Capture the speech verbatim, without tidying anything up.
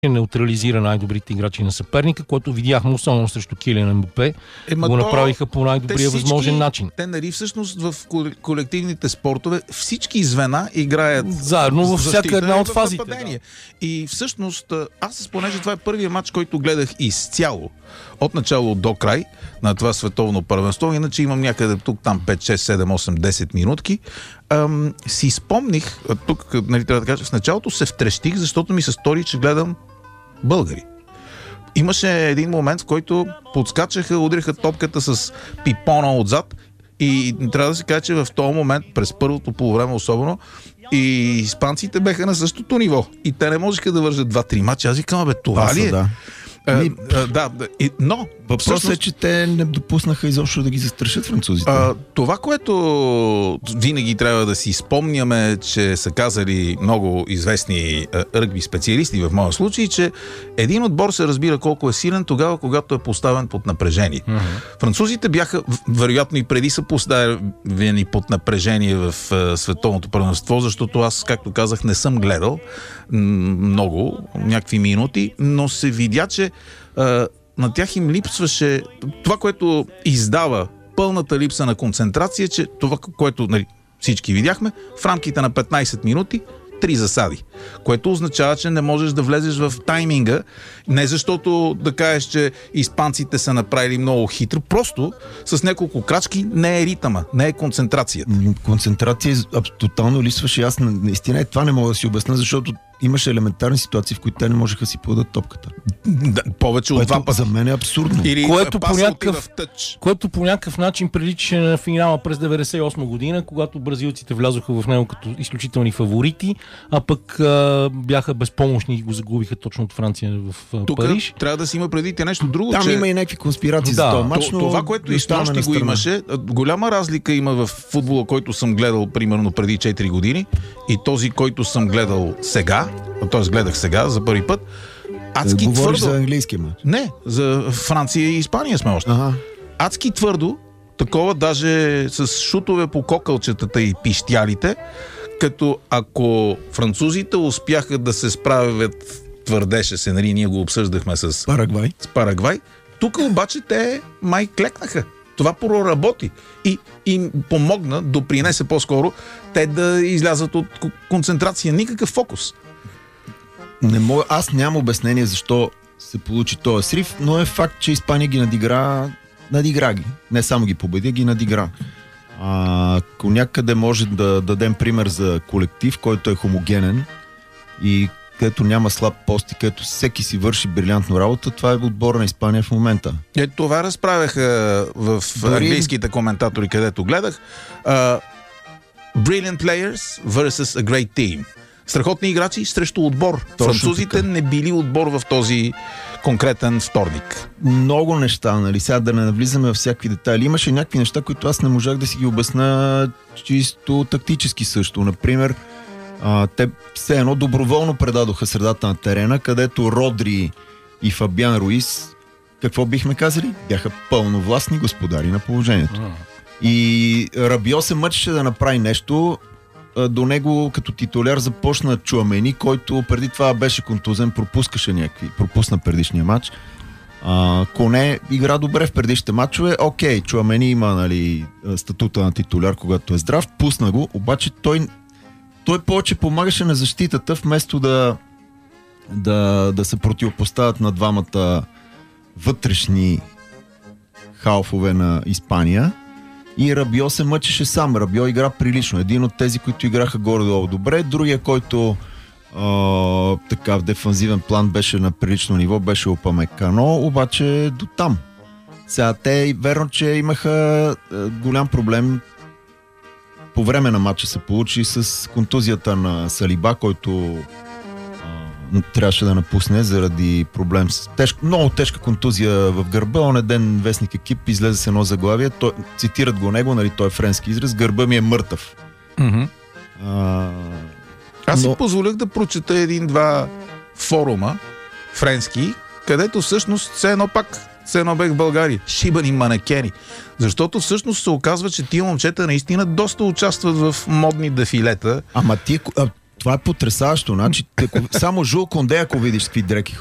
неутрализира най-добрите играчи на съперника, което видяхме особено срещу Килиан Мбапе. Ема го то, направиха по най-добрия всички, възможен начин. Те, нали, всъщност в колективните спортове всички звена играят заедно във всяка една от фазите. Да. И всъщност, аз, понеже това е първия матч, който гледах изцяло, от начало до край на това световно първенство, иначе имам някъде тук, там пет, шест, седем, осем, десет минутки, ам, си спомних, тук, нали, трябва да кажа, в началото се втрещих, защото ми се стори, че гледам българи. Имаше един момент, в който подскачаха, удряха топката с пипона отзад и трябва да се каже, че в този момент, през първото полувреме особено, и испанците беха на същото ниво. И те не можеха да вържат два-три мача. Аз викам, бе, това Баса, ли е? Да. А, а, да, да и, но въпросът всъщност... е, че те не допуснаха изобщо да ги застрашат французите. А, това, което винаги трябва да си спомняме, че са казали много известни а, ръгби специалисти в моя случай, че един отбор се разбира колко е силен тогава, когато е поставен под напрежение. Mm-hmm. Французите бяха, вероятно и преди са поставени под напрежение в а, световното първенство, защото аз, както казах, не съм гледал много, някакви минути, но се видя, че а, на тях им липсваше това, което издава пълната липса на концентрация, че това, което, нали, всички видяхме, в рамките на петнайсет минути три засади. Което означава, че не можеш да влезеш в тайминга, не защото да кажеш, че испанците са направили много хитро, просто с няколко крачки не е ритъма, не е концентрацията. Концентрация тотално липсваше. Аз наистина е това не мога да си обясня, защото имаше елементарни ситуации, в които те не можеха си подадат топката. Да, повече от два пъти. За мен е абсурдно. Или което, по някакъв, тъч. което по някакъв начин приличаше на финала през деветдесет и осма година, когато бразилците влязоха в него като изключителни фаворити, а пък а, бяха безпомощни и го загубиха точно от Франция в а, Тук Париж. Трябва да си има предвид нещо друго. Там че... има и някакви конспирации да, за този мач, но това, което и снощи го имаше, голяма разлика има в футбола, който съм гледал примерно преди четири години и този, който съм гледал сега, т.е. гледах сега за първи път. Адски Говориш твърдо. за английски мач? Не, за Франция и Испания сме още. Ага. Адски твърдо, такова даже с шутове по кокълчетата и пищялите, като ако французите успяха да се справят, твърдеше се, нали, ние го обсъждахме с Парагвай. С Парагвай. Тук обаче те май клекнаха. Това проработи. И им помогна, допринесе по-скоро те да излязат от концентрация. Никакъв фокус. Не мога, аз нямам обяснение защо се получи този срив, но е факт, че Испания ги надигра, надигра ги. Не само ги победи, ги надигра. А, ако някъде може да дадем пример за колектив, който е хомогенен и където няма слаб пост и където всеки си върши брилянтно работа, това е отбора на Испания в момента. Е, това разправяха в Дори... английските коментатори, където гледах. Uh, brilliant players versus a great team. Страхотни играчи срещу отбор. Точно Французите така. Не били отбор в този конкретен вторник. Много неща, нали? Сега да не навлизаме във всякакви детайли. Имаше някакви неща, които аз не можах да си ги обясна чисто тактически също. Например, а, те все едно доброволно предадоха средата на терена, където Родри и Фабиан Руис, какво бихме казали? Бяха пълновластни господари на положението. И Рабио се мъчеше да направи нещо. До него като титуляр започна Чуамени, който преди това беше контузен, пропускаше някакви, пропусна предишния матч. А, Коне игра добре в предишните матчове. Окей, Чуамени има, нали, статута на титуляр, когато е здрав, пусна го, обаче той, той повече помагаше на защитата, вместо да, да, да се противопоставят на двамата вътрешни халфове на Испания. И Рабио се мъчеше сам. Рабио игра прилично. Един от тези, които играха горе-долу добре. Другия, който а, така в дефанзивен план беше на прилично ниво, беше Упамекано, обаче до там. Сега те, верно, че имаха а, голям проблем. По време на матча се получи с контузията на Салиба, който а, трябваше да напусне заради проблем с тежка, много тежка контузия в гърба. Оне ден вестник Екип излезе с едно заглавие. Той, цитират го него, нали, той е френски израз. Гърба ми е мъртъв. Mm-hmm. А, Аз но... си позволях да прочета един-два форума френски, където всъщност все едно пак все едно бех в България. Шибани манекени. Защото всъщност се оказва, че тия момчета наистина доста участват в модни дефилета. Ама ти, а, това е потресаващо. Значи, ако, само Жул Конде, ако видиш какви дреки